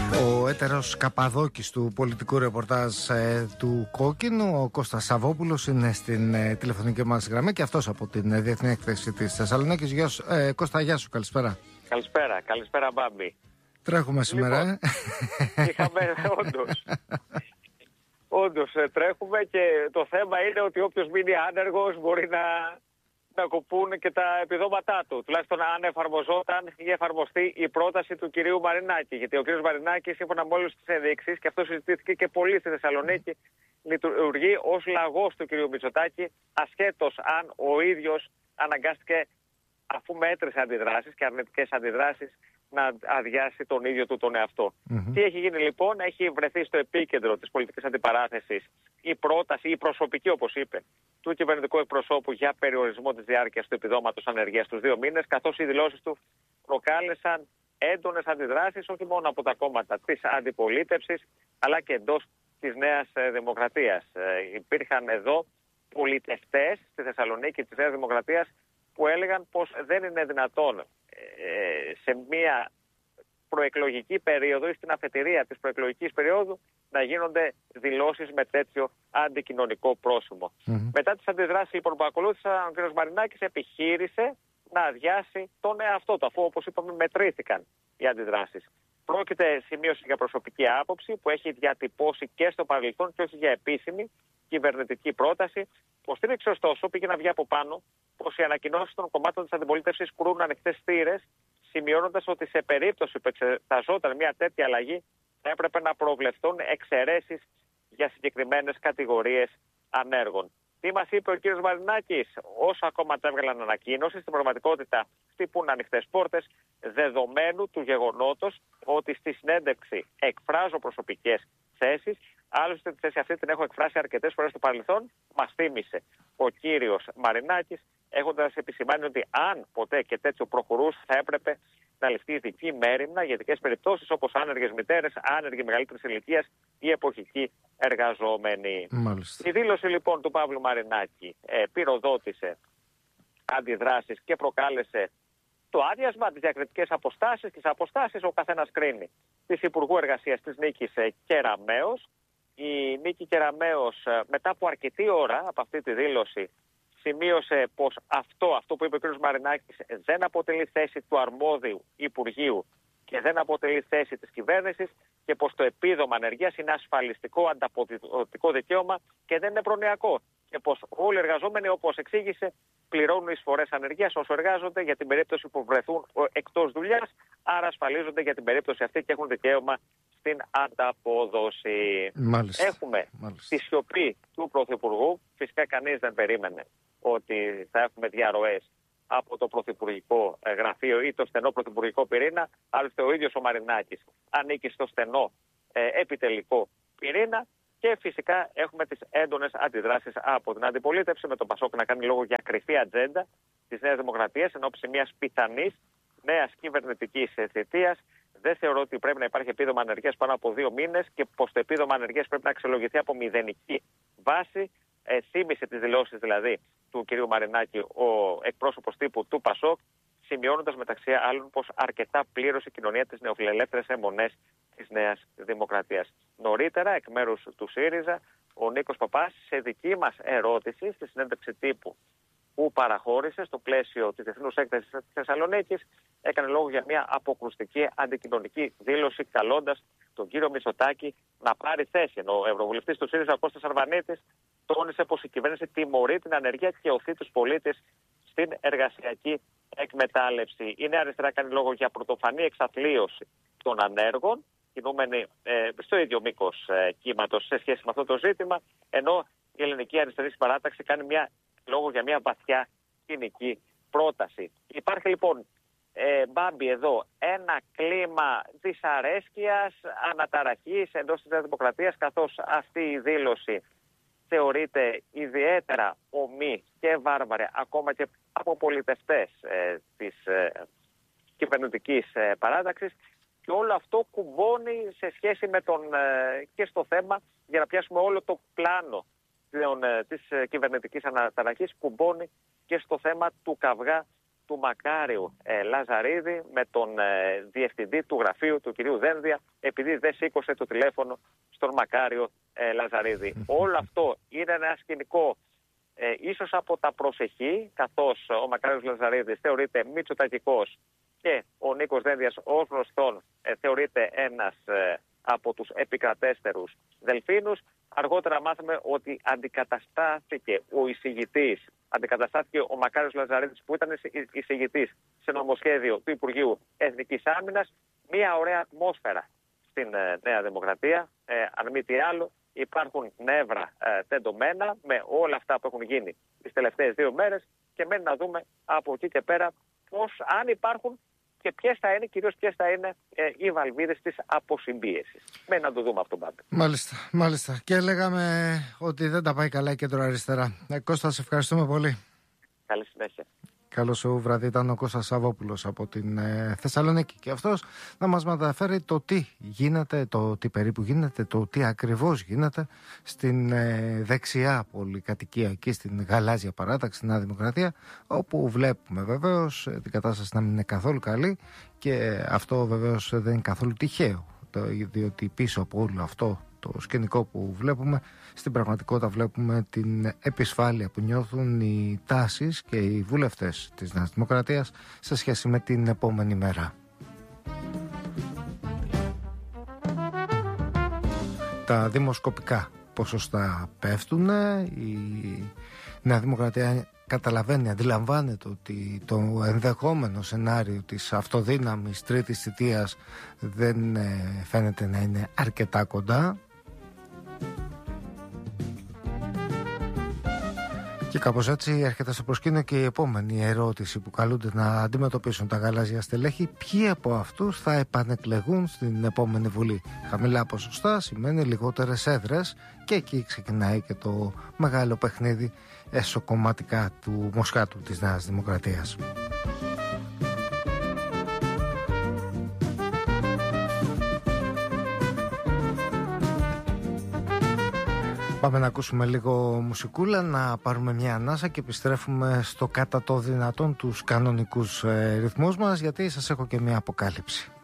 Ο έτερος Καπαδόκης του πολιτικού ρεπορτάζ του Κόκκινου, ο Κώστας Σαββόπουλος, είναι στην τηλεφωνική μας γραμμή και αυτός από την Διεθνή Έκθεση της Θεσσαλονίκης. Κώστα, γεια σου, καλησπέρα. Καλησπέρα Μπάμπη. Τρέχουμε σήμερα. Είχαμε όντως τρέχουμε και το θέμα είναι ότι όποιος μείνει άνεργος μπορεί να κοπούν και τα επιδόματά του. Τουλάχιστον αν εφαρμοζόταν ή εφαρμοστεί η πρόταση του κυρίου Μαρινάκη. Γιατί ο κύριος Μαρινάκης, σύμφωνα με όλες τις ενδείξεις, και αυτό συζητήθηκε και πολύ στη Θεσσαλονίκη, λειτουργεί ως λαγός του κυρίου Μητσοτάκη, ασχέτως αν ο ίδιος αναγκάστηκε, αφού μέτρησε αντιδράσεις και αρνητικές αντιδράσεις, να αδειάσει τον ίδιο του τον εαυτό. Τι έχει γίνει λοιπόν? Έχει βρεθεί στο επίκεντρο της πολιτικής αντιπαράθεσης η πρόταση, η προσωπική, όπως είπε, του κυβερνητικού εκπροσώπου για περιορισμό της διάρκειας του επιδόματος ανεργίας στους 2 μήνες, καθώς οι δηλώσεις του προκάλεσαν έντονες αντιδράσεις όχι μόνο από τα κόμματα της αντιπολίτευσης, αλλά και εντός της Νέας Δημοκρατίας. Υπήρχαν εδώ πολιτευτές στη Θεσσαλονίκη της Νέας Δημοκρατίας που έλεγαν πως δεν είναι δυνατόν σε μια προεκλογική περίοδο ή στην αφετηρία της προεκλογικής περίοδου να γίνονται δηλώσεις με τέτοιο αντικοινωνικό πρόσημο. Μετά τις αντιδράσεις λοιπόν που ακολούθησαν, ο κ. Μαρινάκης επιχείρησε να αδειάσει τον εαυτό του, αφού, όπως είπαμε, μετρήθηκαν οι αντιδράσεις. Πρόκειται, σημείωση, για προσωπική άποψη που έχει διατυπώσει και στο παρελθόν και όχι για επίσημη κυβερνητική πρόταση. Υποστήριξε ωστόσο, πήγε να βγει από πάνω, πως οι ανακοινώσεις των κομμάτων της αντιπολίτευσης κρούν ανοιχτές θύρες, σημειώνοντας ότι σε περίπτωση που εξεταζόταν μια τέτοια αλλαγή θα έπρεπε να προβλεφθούν εξαιρέσεις για συγκεκριμένες κατηγορίες ανέργων. Τι μας είπε ο κ. Μαρινάκης? Όσα κόμματα έβγαλαν ανακοίνωση, στην πραγματικότητα χτυπούν ανοιχτές πόρτες, δεδομένου του γεγονότος ότι στη συνέντευξη εκφράζω προσωπικές θέσεις. Άλλωστε τη θέση αυτή την έχω εκφράσει αρκετές φορές στο παρελθόν, μας θύμισε ο κύριος Μαρινάκης, έχοντας επισημάνει ότι αν ποτέ και τέτοιο προχωρούσε θα έπρεπε να ληφθεί ειδική μέριμνα για ειδικές περιπτώσεις όπως άνεργες μητέρες, άνεργοι μεγαλύτερης ηλικίας ή εποχικοί εργαζόμενοι. Μάλιστα. Η δήλωση λοιπόν του Παύλου Μαρινάκη πυροδότησε αντιδράσεις και προκάλεσε το άδειασμα, τις διακριτικές αποστάσεις. Τις αποστάσεις ο καθένας κρίνει. Της Υπουργού Εργασίας της Νίκης Κεραμέως. Η Νίκη Κεραμέως, μετά από αρκετή ώρα από αυτή τη δήλωση, σημείωσε πως αυτό που είπε ο κ. Μαρινάκης δεν αποτελεί θέση του αρμόδιου Υπουργείου και δεν αποτελεί θέση της κυβέρνησης και πως το επίδομα ανεργίας είναι ασφαλιστικό ανταποδοτικό δικαίωμα και δεν είναι προνοιακό. Και πως όλοι οι εργαζόμενοι, όπως εξήγησε, πληρώνουν εισφορές ανεργίας όσο εργάζονται για την περίπτωση που βρεθούν εκτός δουλειάς, άρα ασφαλίζονται για την περίπτωση αυτή και έχουν δικαίωμα στην ανταπόδοση. Έχουμε τη σιωπή του Πρωθυπουργού. Φυσικά κανείς δεν περίμενε ότι θα έχουμε διαρροές από το Πρωθυπουργικό Γραφείο ή το στενό Πρωθυπουργικό πυρήνα. Άλλωστε ο ίδιος ο Μαρινάκης ανήκει στο στενό επιτελικό πυρήνα. Και φυσικά έχουμε τις έντονες αντιδράσεις από την αντιπολίτευση, με τον Πασόκ να κάνει λόγο για κρυφή ατζέντα της Νέας Δημοκρατίας εν ώψη μιας πιθανής νέας κυβερνητικής θητείας. Δεν θεωρώ ότι πρέπει να υπάρχει επίδομα ανεργίας πάνω από 2 μήνες και πως το επίδομα ανεργίας πρέπει να αξιολογηθεί από μηδενική βάση. Θύμισε τις δηλώσεις δηλαδή του κ. Μαρινάκη ο εκπρόσωπος τύπου του Πασόκ, σημειώνοντας μεταξύ άλλων πως αρκετά πλήρωσε η κοινωνία τις νεοφιλελεύθερες αιμονές της Νέας Δημοκρατίας. Νωρίτερα, εκ μέρους του ΣΥΡΙΖΑ, ο Νίκος Παπάς, σε δική μας ερώτηση στη συνέντευξη τύπου που παραχώρησε στο πλαίσιο της Διεθνούς Έκθεσης της Θεσσαλονίκης, έκανε λόγο για μια αποκρουστική αντικοινωνική δήλωση, καλώντας τον κύριο Μητσοτάκη να πάρει θέση. Ενώ ο Ευρωβουλευτής του ΣΥΡΙΖΑ, ο Κώστας Αρβανίτης, τόνισε πως η κυβέρνηση τιμωρεί την ανεργία και οθεί τους πολίτες στην εργασιακή εκμετάλλευση. Η Νέα Αριστερά κάνει λόγο για πρωτοφανή εξαθλίωση των ανέργων, κινούμενοι στο ίδιο μήκος κύματος σε σχέση με αυτό το ζήτημα, ενώ η Ελληνική Αριστερή Συμπαράταξη κάνει λόγο για μια βαθιά κοινική πρόταση. Υπάρχει λοιπόν, Μπάμπη, εδώ ένα κλίμα δυσαρέσκειας, αναταραχής εντός της Δημοκρατίας, καθώς αυτή η δήλωση θεωρείται ιδιαίτερα ομή και βάρβαρη ακόμα και από πολιτευτές της κυβερνητικής παράταξης, και όλο αυτό κουμπώνει σε σχέση με και στο θέμα, για να πιάσουμε όλο το πλάνο της κυβερνητικής αναταραχής, κουμπώνει και στο θέμα του καυγά του Μακάριου Λαζαρίδη με τον διευθυντή του γραφείου του κυρίου Δένδια, επειδή δεν σήκωσε το τηλέφωνο στον Μακάριο Λαζαρίδη. Όλο αυτό είναι ένα σκηνικό ίσως από τα προσεχή, καθώς ο Μακάριος Λαζαρίδης θεωρείται μητσοτακικός και ο Νίκος Δένδιας ως γνωστόν θεωρείται ένας από τους επικρατέστερους Δελφίνους. Αργότερα μάθαμε ότι αντικαταστάθηκε ο Μακάριος Λαζαρίδης, που ήταν εισηγητής σε νομοσχέδιο του Υπουργείου Εθνικής Άμυνας. Μια ωραία ατμόσφαιρα στην Νέα Δημοκρατία. Αν μη τι άλλο, υπάρχουν νεύρα τεντωμένα με όλα αυτά που έχουν γίνει τις τελευταίες 2 μέρες και μένει να δούμε από εκεί και πέρα αν υπάρχουν και κυρίως ποιες θα είναι οι βαλβίδες της αποσυμπίεσης. Μένει να το δούμε αυτό πάντα. Μάλιστα. Και λέγαμε ότι δεν τα πάει καλά η κέντρο-αριστερά. Κώστα, σε ευχαριστούμε πολύ. Καλή συνέχεια. Καλό σου βράδυ. Ήταν ο Κώστας Σαββόπουλος από την Θεσσαλονίκη και αυτός να μας μεταφέρει το τι γίνεται, το τι περίπου γίνεται, το τι ακριβώς γίνεται στην δεξιά πολυκατοικία εκεί στην γαλάζια παράταξη, στην Νέα Δημοκρατία, όπου βλέπουμε βεβαίως την κατάσταση να μην είναι καθόλου καλή και αυτό βεβαίως δεν είναι καθόλου τυχαίο, διότι πίσω από όλο αυτό το σκηνικό που βλέπουμε, στην πραγματικότητα βλέπουμε την επισφάλεια που νιώθουν οι τάσεις και οι βουλευτές της Νέας Δημοκρατίας σε σχέση με την επόμενη μέρα. Τα δημοσκοπικά ποσοστά πέφτουν, η Νέα Δημοκρατία αντιλαμβάνεται ότι το ενδεχόμενο σενάριο της αυτοδύναμης τρίτης θητείας δεν φαίνεται να είναι αρκετά κοντά. Και κάπως έτσι έρχεται στο προσκήνιο και η επόμενη ερώτηση που καλούνται να αντιμετωπίσουν τα γαλάζια στελέχη: ποιοι από αυτούς θα επανεκλεγούν στην επόμενη Βουλή? Χαμηλά ποσοστά σημαίνει λιγότερες έδρες και εκεί ξεκινάει και το μεγάλο παιχνίδι εσωκομματικά του Μοσχάτου της Νέας Δημοκρατίας. Πάμε να ακούσουμε λίγο μουσικούλα, να πάρουμε μια ανάσα και επιστρέφουμε στο κατά το δυνατόν τους κανονικούς ρυθμούς μας, γιατί σας έχω και μια αποκάλυψη.